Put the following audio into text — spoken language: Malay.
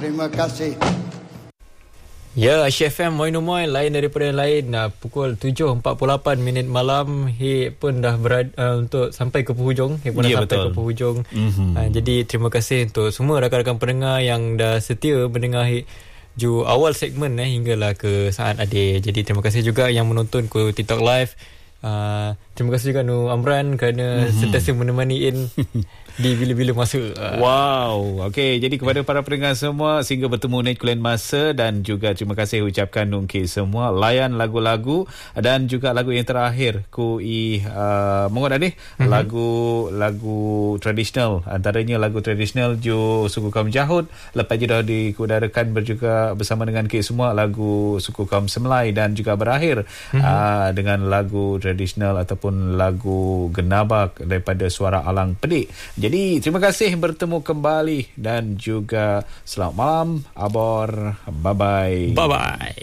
Terima kasih. Ya, Asia FM Moi No Moi, lain daripada yang lain. Pukul 7.48 minit malam, Hik pun dah untuk sampai ke penghujung. Hik pun dah sampai ke penghujung. Jadi terima kasih untuk semua rakan-rakan pendengar yang dah setia mendengar Hik awal segmen hinggalah ke saat akhir. Jadi terima kasih juga yang menonton ke TikTok Live. Terima kasih juga Nu Amran kerana sentiasa menemani In di bila-bila masa. Wow. Okey, jadi kepada para pendengar semua, sehingga bertemu next lain masa, dan juga terima kasih ucapkan nungki semua layan lagu-lagu dan juga lagu yang terakhir ku mengoda ni lagu tradisional, antaranya lagu tradisional Jo suku kaum Jahud. Lepas je dah dikudarakan berjuga bersama dengan kita semua lagu suku kaum Semlai, dan juga berakhir dengan lagu tradisional ataupun lagu Genabak daripada Suara Alang Pedik. Jadi terima kasih bertemu kembali dan juga selamat malam. Abor. Bye-bye. Bye-bye.